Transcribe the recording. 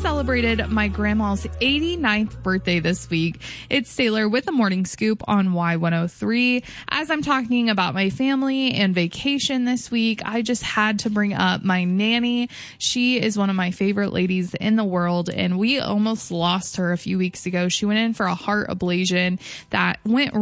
celebrated my grandma's 89th birthday this week. It's Taylor with the Morning Scoop on Y103. As I'm talking about my family and vacation this week, I just had to bring up my nanny. She is one of my favorite ladies in the world, and we almost lost her a few weeks ago. She went in for a heart ablation that went